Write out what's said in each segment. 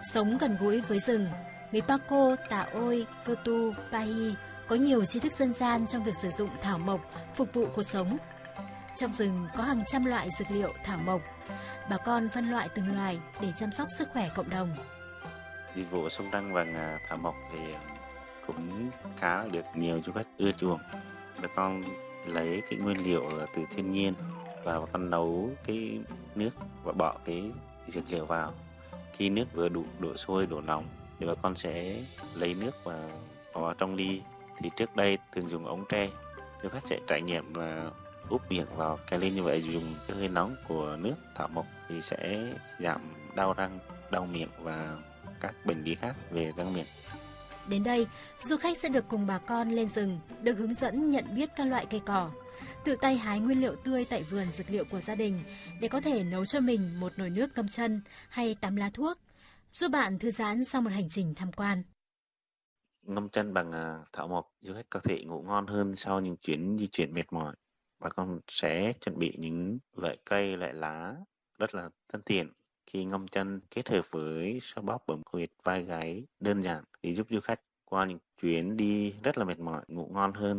Sống gần gũi với rừng, người Paco, Tà Ôi, Cơ Tu, Pahi có nhiều tri thức dân gian trong việc sử dụng thảo mộc phục vụ cuộc sống. Trong rừng có hàng trăm loại dược liệu thảo mộc. Bà con phân loại từng loài để chăm sóc sức khỏe cộng đồng. Dịch vụ sông Đăng và thảo mộc thì cũng khá được nhiều du khách ưa chuộng. Bà con lấy cái nguyên liệu từ thiên nhiên và bà con nấu cái nước và bỏ cái dược liệu vào. Khi nước vừa đủ độ sôi độ nóng thì bà con sẽ lấy nước và bỏ vào trong ly. Thì trước đây thường dùng ống tre, du khách sẽ trải nghiệm là úp miệng vào cái ly như vậy, dùng cái hơi nóng của nước thảo mộc thì sẽ giảm đau răng, đau miệng và các bệnh lý khác về răng miệng. Đến đây, du khách sẽ được cùng bà con lên rừng, được hướng dẫn nhận biết các loại cây cỏ, tự tay hái nguyên liệu tươi tại vườn dược liệu của gia đình để có thể nấu cho mình một nồi nước ngâm chân hay tắm lá thuốc, giúp bạn thư giãn sau một hành trình tham quan. Ngâm chân bằng thảo mộc, du khách có thể ngủ ngon hơn sau những chuyến di chuyển mệt mỏi. Bà con sẽ chuẩn bị những loại cây, loại lá rất là thân thiện. Khi ngâm chân kết hợp với xoa bóp bấm huyệt vai gáy đơn giản thì giúp du khách qua những chuyến đi rất là mệt mỏi ngủ ngon hơn.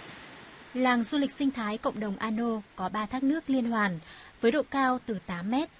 Làng du lịch sinh thái cộng đồng Ano có 3 thác nước liên hoàn với độ cao từ 8 m